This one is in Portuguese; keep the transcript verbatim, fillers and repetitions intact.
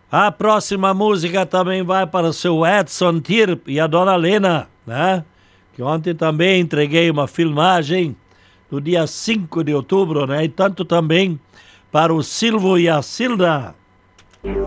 A próxima música também vai para o seu Edson Tirp e a dona Lena, né? Que ontem também entreguei uma filmagem no dia cinco de outubro, né? E tanto também para o Silvio e a Silda.